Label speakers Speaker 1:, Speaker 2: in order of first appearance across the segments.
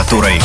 Speaker 1: літаратурай.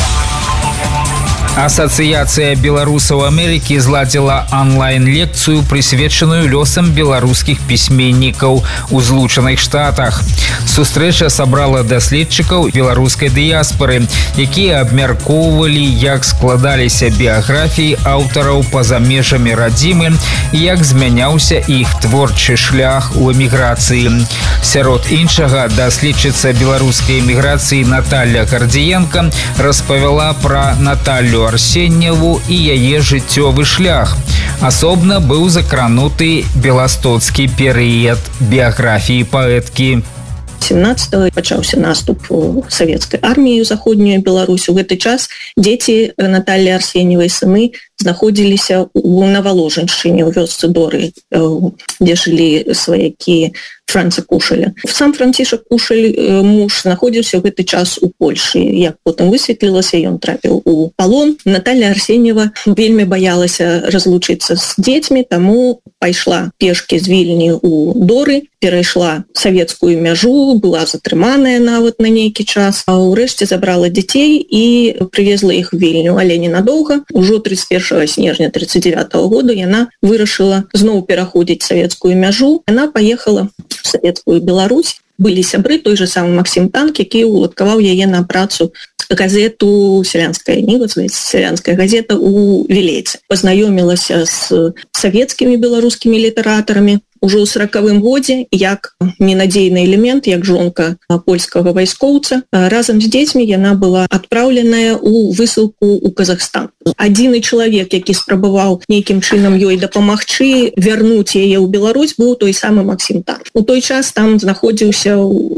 Speaker 2: Асацыяцыя беларусаў Амерыкі зладзіла онлайн-лекцыю, прысвечаную лёсам беларускіх пісьменнікаў у Злучаных Штатах. Сустрэча сабрала даследчыкаў беларускай дыяспары, якія абмяркоўвалі, як складаліся біяграфіі аўтараў па-за межамі радзімы і як змяняўся іх творчы шлях у эміграцыі. Сярод іншага, даследчыца беларускай эміграцыі Наталья Гардзіенка распавяла пра Наталью Арсеньеву і яе жыццёвы шлях. Асобна быў закрануты беластоцкі перыяд біяграфіі паэткі.
Speaker 3: 17-го пачаўся наступ савецкай арміі ў заходнюю Беларусь. У гэты час дзеці Натальі Арсеньевай, сыны, знаходзіліся у Наваложаншчыне, ў вёсцы Доры, дзе жылі сваякі Франца Кушаля. Сам Францішак Кушаль, муж, знаходзіўся ў гэты час у Польшы. Як потым высветлілася, ён трапіў у палон. Наталья Арсеньева вельмі баялася разлучыцца з дзецьмі, таму пайшла пешкі з Вільні ў Доры, перайшла савецкую мяжу, была затрыманая нават на нейкі час, а ўрэшце забрала дзяцей і прывезла іх у Вільню, але ненадоўга. Ужо 31 снежня 1939 года яна вырашыла зноў пераходзіць савецкую мяжу. Яна паехала в савецкую Беларусь. Былі сябры, той же самы Максім Танк, які уладкаваў яе на працу газету «Селянская кніга», «Селянская газета» у Вілейцы. Пазнаёмілася з савецкімі беларускімі літаратарамі ўжо ў 40-м годзе, як ненадзейны элемент, як жонка польскага вайскоўца. Разам з дзецьмі яна была адпраўленая ў высылку ў Казахстан. Адзіны чалавек, які спрабаваў нейкім чынам ёй дапамагчы вярнуць яе ў Беларусь, быў той самы Максім Танк. У той час там знаходзіўся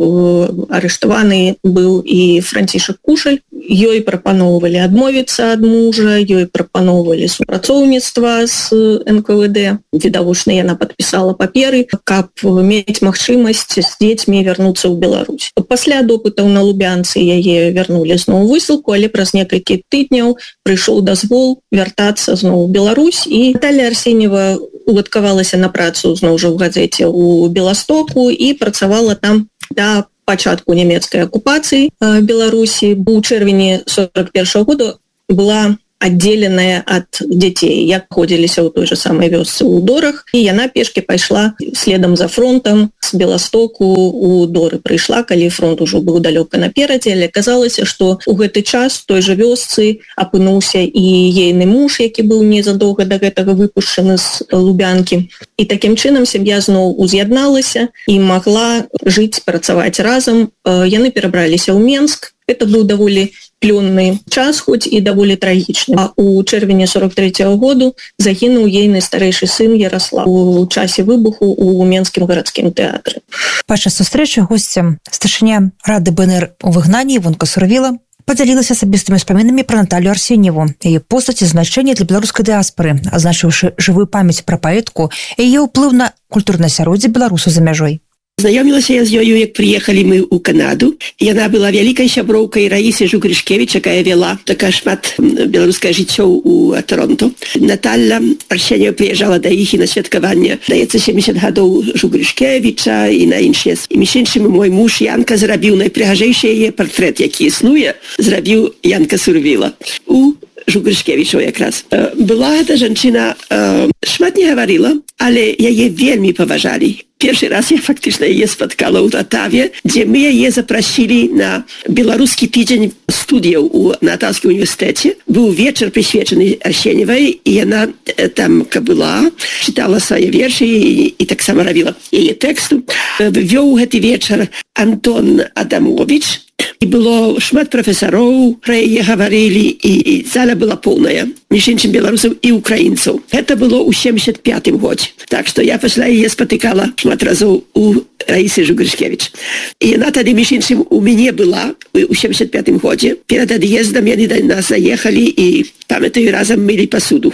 Speaker 3: арыштаваны быў і Францішак Кушаль. Ёй прапаноўвалі адмовіцца ад мужа, ёй прапаноўвалі супрацоўніцтва з НКВД. Відавочна, яна падпісала паперы, каб мець магчымасць з дзецьмі вярнуцца ў Беларусь. Пасля допытаў на Лубянцы яе вярнулі зноў у высылку, але праз некалькі тыдняў прыйшоў дазвол вяртацца зноў у Беларусь, і Наталья Арсеньева уладкавалася на працу зноў жа ў газеце ў Беластоку і працавала там да пачатку нямецкай акупацыі Беларусі. У чэрвені 41 года была аддзеленая ад дзяцей, як ходзіліся ў той же самай вёсцы ў Дорах, і яна пешкі пайшла следам за фронтам з Беластоку у Доры. Прыйшла, калі фронт ужо быў далёка наперадзе, але казалася, што ў гэты час той же вёсцы апынуўся і ейны муж, які быў незадоўга да гэтага выпушчаны з Лубянкі. І такім чынам сям'я зноў уз'ядналася і магла жыць, працаваць разам. Яны перабраліся ў Менск. Это быў даволі плённы час, хоць і даволі трагічны. А у чэрвені 43-го году загінуў ейны старэйшы сын Ярослав у часе выбуху ў Менскім гарадскім тэатры.
Speaker 4: Падчас сустрэчы госцем старшыня Рады БНР у выгнанні Івонка Сурвіла падзялілася асабістымі ўспамінамі пра Наталью Арсеньеву, яе постаць і значэнне для беларускай дыяспары, азначыўшы жывую памяць пра паэтку і яе ўплыў на культурнае асяроддзе беларусаў за мяжой.
Speaker 5: Знаёмілася я з ёю, як прыехалі мы ў Канаду. Яна была вялікай сяброўкай Раісy Жугрышкевіч, якая вела така шмат беларускае жыццё ў Торонто. Наталья Арсеньева прыязджала да іх і на святкаванне, даецца, 70 гадоў Жугрышкевіча і на іншыя. І між іншым мой муж Янка зрабіў найпрыгажэйшы яе партрэт, які існуе, зрабіў Янка Сурвіла у Жугрышкевіча якраз. Была гэта жанчына, шмат не гаварыла, але яе вельмі паважалі. Першы раз я фактычна яе спаткала ў Атаве, дзе мы яе запрасілі на беларускі тыдзень студыяў у Натаўскім універсітэце. Быў вечар прысвечаны Арсеньевай, і яна там была, чытала свае вершы і таксама рабіла яе тэксту. Вёў гэты вечар Антон Адамович, і было шмат прафесароў, пра яе гаварылі, і зала была поўная, між іншым беларусаў і украінцаў. Гэта было ў 75-м годзе. Так што я пасля яе спатыкала шмат разоў у Раісy Жугрышкевіч. І яна тады, між іншым, у мяне была ў 75-м годзе. Перад ад'ездам яны да нас заехалі і памятаю, разам мылі пасуду.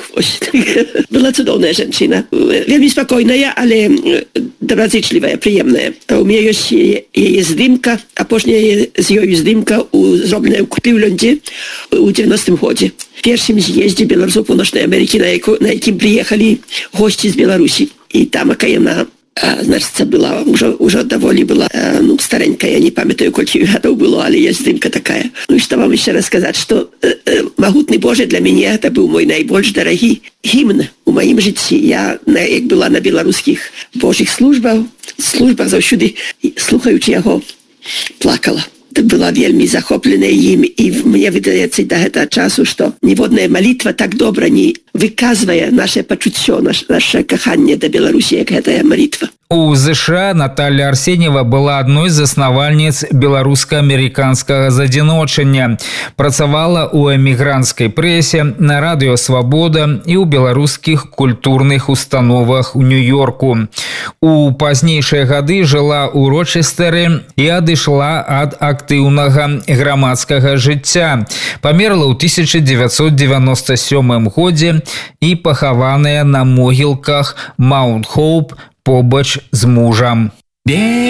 Speaker 5: Была цудоўная жанчына. Вельмі спакойная, але добразычлівая, прыемная. У мяне ёсць яе здымка, апошняя з ёю здымка зробленая ў Купіўлёндзе ў 90-м годзе. Першым з'ездзе беларусаў Паўночнай Амерыкі, на якім прыехалі госці з Беларусі. І там яна Значыцца, была ўжо даволі была старенькая, я не памятаю, колькі гадоў было, але ёсць здымка такая. Ну і што вам яшчэ расказаць, што «Магутны Боже» для мяне это быў мой найбольш дарагі гімн у маім жыцці. Я, як была на беларускіх божых службах заўсёды, слухаючы яго, плакала. Была вельмі захопленая ім, і мне выдаецца да гэтага часу, што ніводная малітва так добра не выказвае наше пачуццё, наше каханне да Беларусі, як гэтая малітва.
Speaker 2: У США Наталья Арсеньева была адной з заснавальніц беларуска-амерыканскага задзіночання. Працавала ў эмігранцкай прэсе, на радыё «Свабода» і ў беларускіх культурных установах у Нью-Йорку. У пазнейшыя гады жыла ў Рочестэры і адышла ад актыўнага грамадскага жыцця. Памерла ў 1997 годзе і пахаваная на могілках Маунт-Хоуп побач з мужам.